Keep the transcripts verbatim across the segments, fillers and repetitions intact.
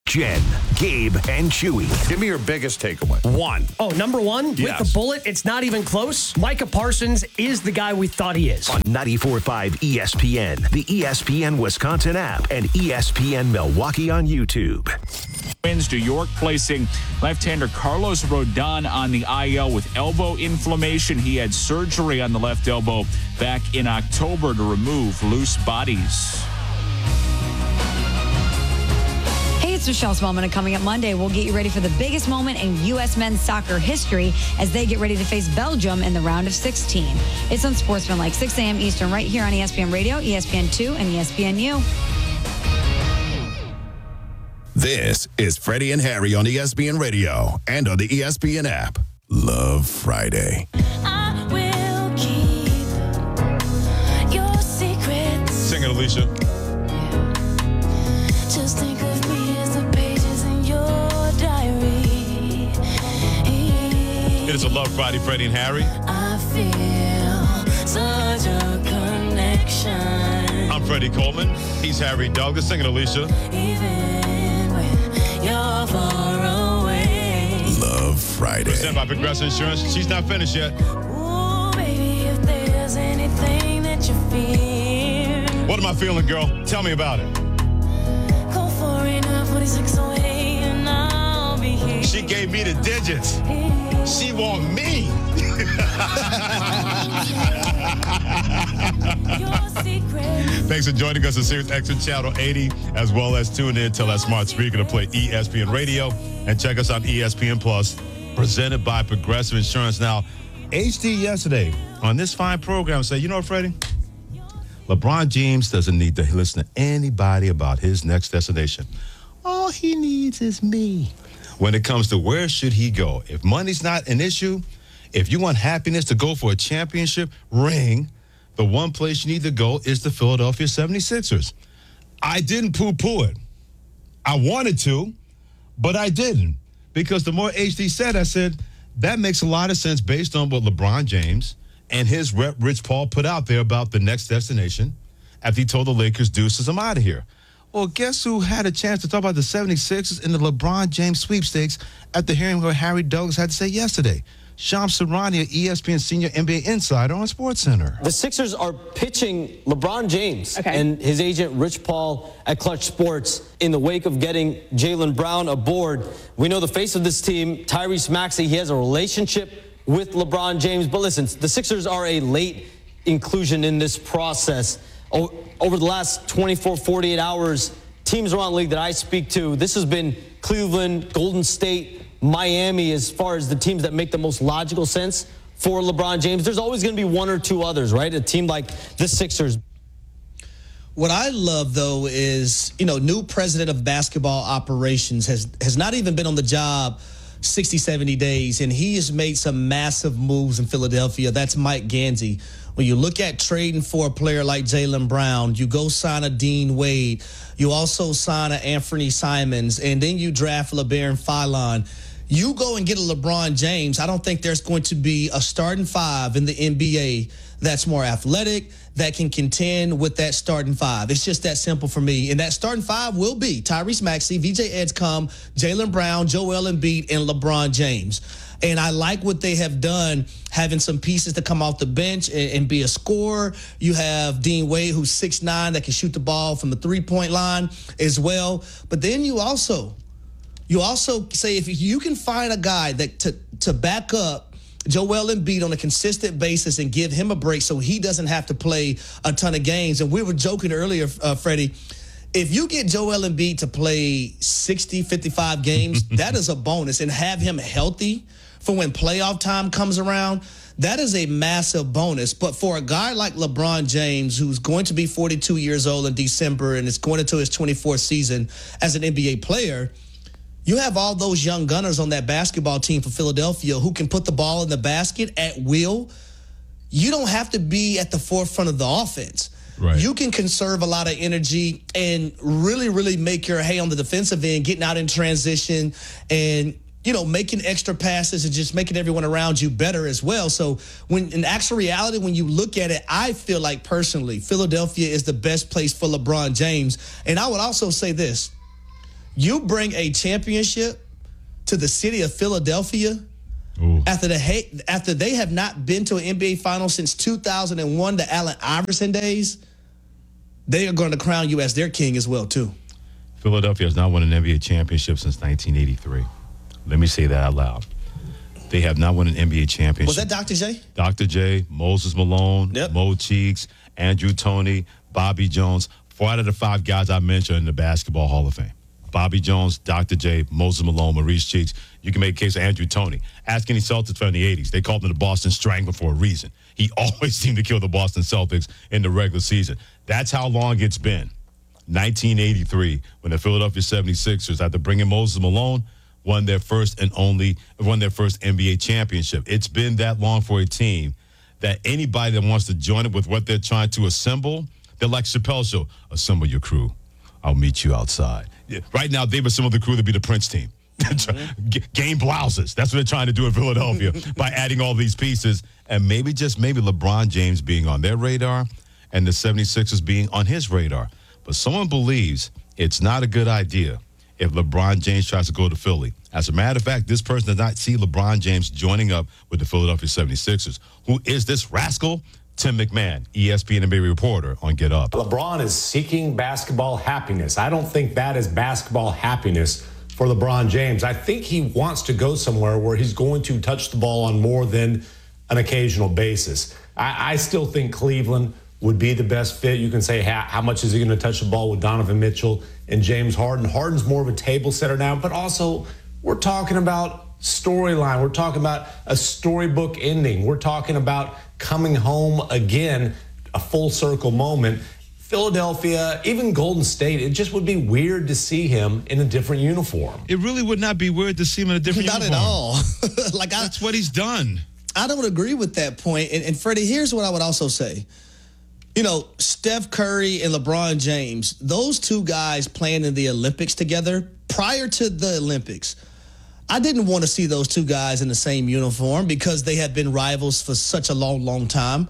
Jen, Gabe, and Chewy. Give me your biggest takeaway. One. Oh, number one? Yes. With the bullet, it's not even close. Micah Parsons is the guy we thought he is. On ninety-four point five E S P N, the E S P N Wisconsin app, and E S P N Milwaukee on YouTube. New York placing left-hander Carlos Rodon on the I L with elbow inflammation. He had surgery on the left elbow back in October to remove loose bodies. Hey, it's Michelle Smallman, and coming up Monday, we'll get you ready for the biggest moment in U S men's soccer history as they get ready to face Belgium in the round of sixteen. It's on Sportsmanlike, six a.m. Eastern, right here on E S P N Radio, E S P N two, and E S P N U. This is Freddie and Harry on E S P N Radio and on the E S P N app. Love Friday. I will keep your secrets. Sing it, Alicia. Just think of me as the pages in your diary. It is a Love Friday, Freddie and Harry. I feel such a connection. I'm Freddie Coleman. He's Harry Douglas. Sing it, Alicia. Even when you're far away. Love Friday. Presented by Progressive Insurance. She's not finished yet. Ooh, baby, if there's anything that you fear. What am I feeling, girl? Tell me about it. Call four eight nine, four six zero eight and I'll be here. She gave me the digits. She want me. Your secret. Thanks for joining us on Sirius X M Channel eighty, as well as tune in to that smart speaker to play E S P N Radio and check us on E S P N Plus, presented by Progressive Insurance. Now, H D yesterday on this fine program said, you know what, Freddie? LeBron James doesn't need to listen to anybody about his next destination. All he needs is me. When it comes to where should he go, if money's not an issue, if you want happiness to go for a championship ring, the one place you need to go is the Philadelphia seventy-sixers. I didn't poo-poo it. I wanted to, but I didn't. Because the more H D said, I said, that makes a lot of sense based on what LeBron James and his rep Rich Paul put out there about the next destination after he told the Lakers, deuces, I'm out of here. Well, guess who had a chance to talk about the seventy-sixers in the LeBron James sweepstakes after hearing what Harry Douglas had to say yesterday? Shams Charania, E S P N senior N B A insider on SportsCenter. The Sixers are pitching LeBron James okay. and his agent Rich Paul at Clutch Sports in the wake of getting Jaylen Brown aboard. We know the face of this team, Tyrese Maxey, he has a relationship with LeBron James. But listen, the Sixers are a late inclusion in this process. O- over the last twenty-four, forty-eight hours, teams around the league that I speak to, this has been Cleveland, Golden State, Miami as far as the teams that make the most logical sense for LeBron James. There's always going to be one or two others, right? A team like the Sixers. What I love, though, is, you know, new president of basketball operations has, has not even been on the job sixty, seventy days, and he has made some massive moves in Philadelphia. That's Mike Gansey. When you look at trading for a player like Jaylen Brown, you go sign a Dean Wade. You also sign a Anthony Simons, and then you draft LeBaron Philon. You go and get a LeBron James. I don't think there's going to be a starting five in the N B A that's more athletic, that can contend with that starting five. It's just that simple for me. And that starting five will be Tyrese Maxey, V J Edgecombe, Jaylen Brown, Joel Embiid, and LeBron James. And I like what they have done, having some pieces to come off the bench and, and be a scorer. You have Dean Wade, who's six nine, that can shoot the ball from the three-point line as well. But then you also, you also say if you can find a guy that to, to back up Joel Embiid on a consistent basis and give him a break so he doesn't have to play a ton of games. And we were joking earlier, uh, Freddie, if you get Joel Embiid to play sixty, fifty-five games, that is a bonus. And have him healthy for when playoff time comes around, that is a massive bonus. But for a guy like LeBron James, who's going to be forty-two years old in December and is going into his twenty-fourth season as an N B A player, you have all those young gunners on that basketball team for Philadelphia who can put the ball in the basket at will. You don't have to be at the forefront of the offense. Right. You can conserve a lot of energy and really, really make your hay on the defensive end, getting out in transition and, you know, making extra passes and just making everyone around you better as well. So when in actual reality, when you look at it, I feel like personally, Philadelphia is the best place for LeBron James. And I would also say this. You bring a championship to the city of Philadelphia Ooh. after the ha- after they have not been to an N B A final since two thousand one, the Allen Iverson days. They are going to crown you as their king as well, too. Philadelphia has not won an N B A championship since nineteen eighty-three. Let me say that out loud. They have not won an N B A championship. Was that Doctor J? Doctor J, Moses Malone, Yep. Mo Cheeks, Andrew Toney, Bobby Jones. Four out of the five guys I mentioned in the Basketball Hall of Fame. Bobby Jones, Doctor J, Moses Malone, Maurice Cheeks. You can make a case for Andrew Toney. Ask any Celtics fan in the eighties. They called him the Boston Strangler for a reason. He always seemed to kill the Boston Celtics in the regular season. That's how long it's been. nineteen eighty-three, when the Philadelphia seventy-sixers, after bringing Moses Malone, won their first and only, won their first N B A championship. It's been that long for a team that anybody that wants to join it with what they're trying to assemble, they're like Chappelle's show, assemble your crew. I'll meet you outside. Yeah, right now, they've assembled the crew to be the Prince team. G- Game blouses. That's what they're trying to do in Philadelphia by adding all these pieces. And maybe, just maybe, LeBron James being on their radar and the seventy-sixers being on his radar. But someone believes it's not a good idea if LeBron James tries to go to Philly. As a matter of fact, this person does not see LeBron James joining up with the Philadelphia seventy-sixers. Who is this rascal? Tim McMahon, E S P N N B A reporter on Get Up. LeBron is seeking basketball happiness. I don't think that is basketball happiness for LeBron James. I think he wants to go somewhere where he's going to touch the ball on more than an occasional basis. I, I still think Cleveland would be the best fit. You can say, how, how much is he going to touch the ball with Donovan Mitchell and James Harden? Harden's more of a table setter now, but also we're talking about storyline. We're talking about a storybook ending. We're talking about coming home again, a full circle moment. Philadelphia, even Golden State, it just would be weird to see him in a different uniform. It really would not be weird to see him in a different Not uniform. at all. Like I, That's what he's done. I don't agree with that point. And, and Freddie, here's what I would also say. You know, Steph Curry and LeBron James, those two guys playing in the Olympics together prior to the Olympics, I didn't want to see those two guys in the same uniform because they had been rivals for such a long, long time.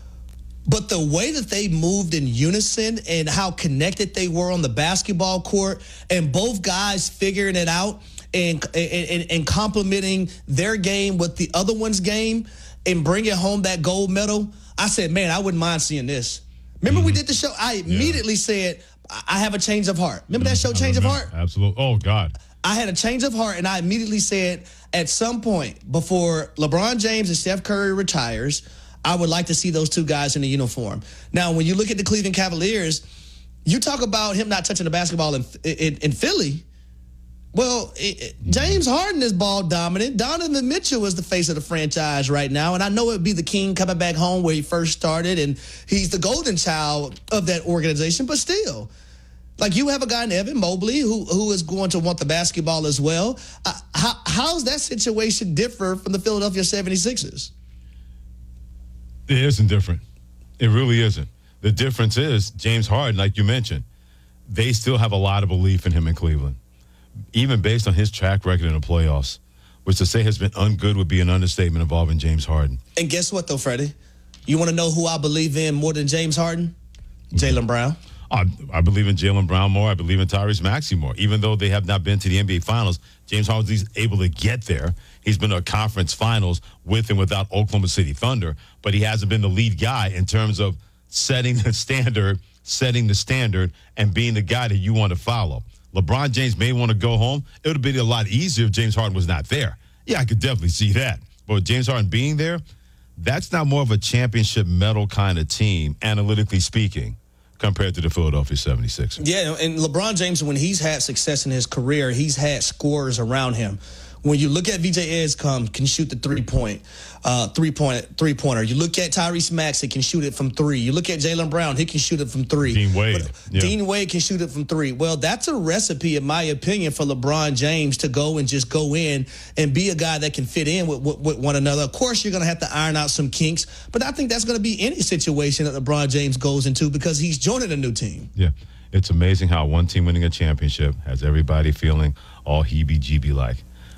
But the way that they moved in unison and how connected they were on the basketball court, and both guys figuring it out and and, and complementing their game with the other one's game and bringing home that gold medal, I said, man, I wouldn't mind seeing this. Remember mm-hmm. we did the show? I immediately yeah. said, I have a change of heart. Remember that show, Change of Heart? Absolutely. Oh, God. I had a change of heart, and I immediately said, at some point before LeBron James and Steph Curry retires, I would like to see those two guys in the uniform. Now, when you look at the Cleveland Cavaliers, you talk about him not touching the basketball in in, in Philly. Well, it, it, James Harden is ball dominant. Donovan Mitchell is the face of the franchise right now, and I know it would be the king coming back home where he first started, and he's the golden child of that organization, but still. Like, you have a guy in Evan Mobley who who is going to want the basketball as well. Uh, how how's that situation differ from the Philadelphia seventy-sixers? It isn't different. It really isn't. The difference is James Harden, like you mentioned, they still have a lot of belief in him in Cleveland, even based on his track record in the playoffs, which to say has been ungood would be an understatement involving James Harden. And guess what, though, Freddie? You want to know who I believe in more than James Harden? Jaylen Brown. I, I believe in Jaylen Brown more. I believe in Tyrese Maxey more. Even though they have not been to the N B A Finals, James Harden's able to get there. He's been to a conference finals with and without Oklahoma City Thunder, but he hasn't been the lead guy in terms of setting the standard, setting the standard, and being the guy that you want to follow. LeBron James may want to go home. It would have been a lot easier if James Harden was not there. Yeah, I could definitely see that. But with James Harden being there, that's not more of a championship medal kind of team, analytically speaking, compared to the Philadelphia seventy-sixers. Yeah, and LeBron James, when he's had success in his career, he's had scorers around him. When you look at V J Escom, can shoot the three-point, uh, three-point, three-pointer. You look at Tyrese Maxey, can shoot it from three. You look at Jaylen Brown, he can shoot it from three. Dean Wade. Yeah. Dean Wade can shoot it from three. Well, that's a recipe, in my opinion, for LeBron James to go and just go in and be a guy that can fit in with, with, with one another. Of course, you're going to have to iron out some kinks, but I think that's going to be any situation that LeBron James goes into because he's joining a new team. Yeah. It's amazing how one team winning a championship has everybody feeling all heebie-jeebie like.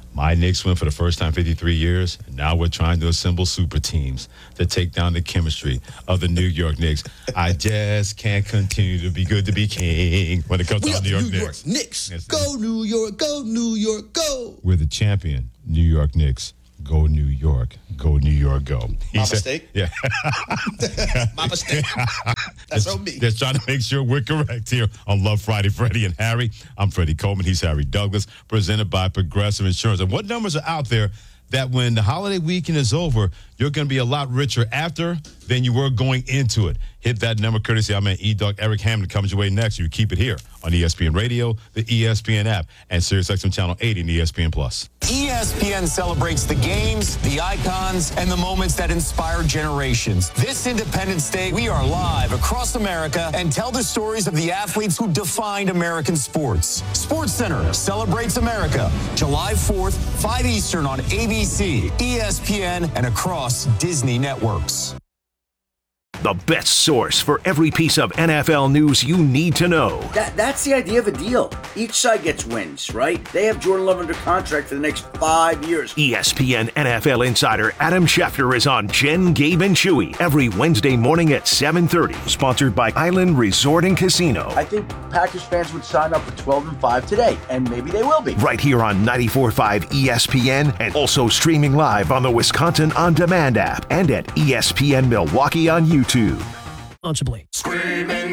My Knicks win for the first time in fifty-three years, and now we're trying to assemble super teams to take down the chemistry of the New York Knicks. I just can't continue to be good to be king when it comes We to are the New York New Knicks. York Knicks. Yes, Go New York, go New York, go. We're the champion, New York Knicks. Go New York. Go New York, go. He My said- mistake? Yeah. My mistake. That's on me. Just trying to make sure we're correct here on Love Friday, Freddie and Harry. I'm Freddie Coleman. He's Harry Douglas, presented by Progressive Insurance. And what numbers are out there that when the holiday weekend is over, you're going to be a lot richer after than you were going into it? Hit that number courtesy. I'm at E-Dog. Eric Hammond comes your way next. You keep it here on E S P N Radio, the E S P N app, and SiriusXM Channel eighty and E S P N Plus. E S P N celebrates the games, the icons, and the moments that inspire generations. This Independence Day, we are live across America and tell the stories of the athletes who defined American sports. Sports Center celebrates America, July fourth, five Eastern on A B C, E S P N, and across Disney networks. The best source for every piece of N F L news you need to know. That, that's the idea of a deal. Each side gets wins, right? They have Jordan Love under contract for the next five years. E S P N N F L insider Adam Schefter is on Jen, Gabe, and Chewy every Wednesday morning at seven thirty. Sponsored by Island Resort and Casino. I think Packers fans would sign up for twelve and five today, and maybe they will be. Right here on ninety-four point five E S P N and also streaming live on the Wisconsin On Demand app and at E S P N Milwaukee on YouTube. Responsibly. Screaming.